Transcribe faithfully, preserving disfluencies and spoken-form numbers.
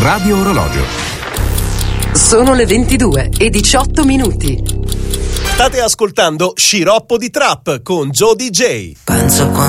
Radio Orologio. Sono le ventidue e diciotto minuti. State ascoltando Sciroppo di Trap con Joe D J. Penso